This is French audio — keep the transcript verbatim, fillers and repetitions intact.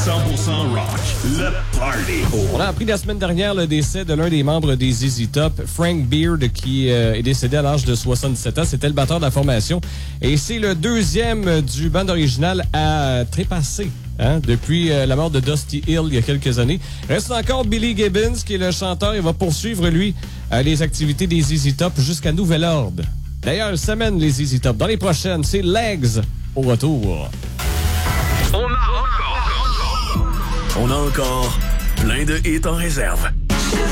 cent pour cent rock, le party. On a appris la semaine dernière le décès de l'un des membres des Z Z Top, Frank Beard, qui euh, est décédé à l'âge de soixante-dix-sept ans. C'était le batteur de la formation. Et c'est le deuxième du band original à trépasser. Hein, depuis euh, la mort de Dusty Hill il y a quelques années. Reste encore Billy Gibbons, qui est le chanteur. Il va poursuivre, lui, euh, les activités des Z Z Top jusqu'à nouvel ordre. D'ailleurs, ça mène les Z Z Top. Dans les prochaines, c'est Legs au retour. On a encore... On a encore plein de hits en réserve.